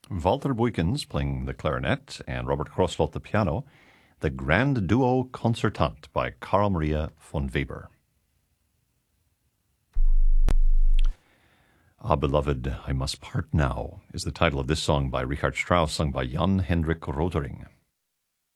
Walter Buykens playing the clarinet and Robert Crosslot the piano, the Grand Duo Concertant by Carl Maria von Weber. Ah, Beloved, I Must Part Now is the title of this song by Richard Strauss, sung by Jan Hendrik Rotering.